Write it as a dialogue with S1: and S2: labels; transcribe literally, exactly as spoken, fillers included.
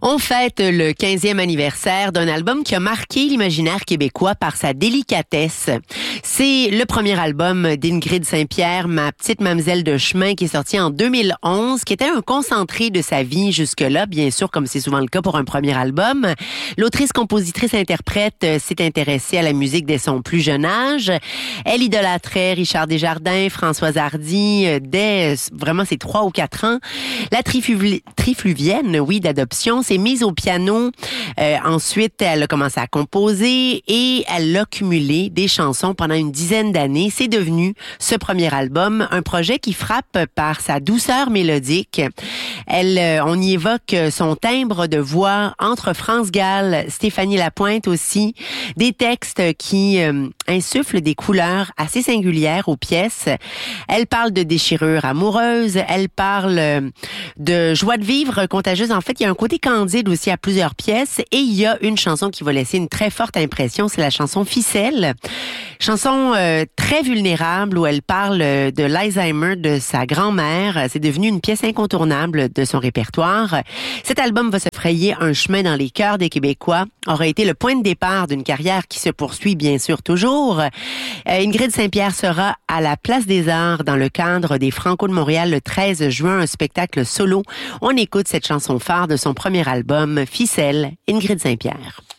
S1: On fête le quinzième anniversaire d'un album qui a marqué l'imaginaire québécois par sa délicatesse. C'est le premier album d'Ingrid Saint-Pierre, Ma petite mamzelle de chemin, qui est sorti en deux mille onze, qui était un concentré de sa vie jusque-là, bien sûr, comme c'est souvent le cas pour un premier album. L'autrice, compositrice, interprète s'est intéressée à la musique dès son plus jeune âge. Elle idolâtrait Richard Desjardins, Françoise Hardy, dès vraiment ses trois ou quatre ans. La trifluvi- trifluvienne, oui, d'adoption, s'est mise au piano. Euh, ensuite, elle a commencé à composer et elle a cumulé des chansons pendant une dizaine d'années. C'est devenu ce premier album, un projet qui frappe par sa douceur mélodique. Elle, euh, on y évoque son timbre de voix entre France Gall, Stéphanie Lapointe aussi, des textes qui euh, insufflent des couleurs assez singulières aux pièces. Elle parle de déchirure amoureuse, elle parle de joie de vivre contagieuse. En fait, il y a un côté candide aussi à plusieurs pièces et il y a une chanson qui va laisser une très forte impression, c'est la chanson Ficelle. Chanson euh, très vulnérable où elle parle de l'Alzheimer de sa grand-mère. C'est devenu une pièce incontournable de son répertoire. Cet album va se frayer un chemin dans les cœurs des Québécois, aura été le point de départ d'une carrière qui se poursuit bien sûr toujours. Euh, Ingrid Saint-Pierre sera à la Place des Arts dans le cadre des Franco de Montréal le treize juin, un spectacle solo. On écoute cette chanson phare de son premier album, Ficelle, Ingrid Saint-Pierre.